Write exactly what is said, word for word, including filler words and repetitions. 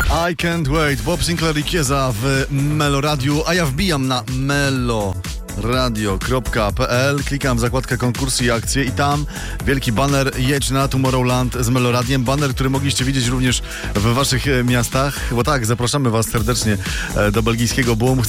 I Can't Wait, Bob Sinclair i Kieza w Meloradiu, a ja wbijam na meloradio kropka p l, klikam w zakładkę konkursy i akcje i tam wielki baner jedź na Tomorrowland z Meloradiem, baner, który mogliście widzieć również w waszych miastach, bo tak, zapraszamy was serdecznie do belgijskiego Boom.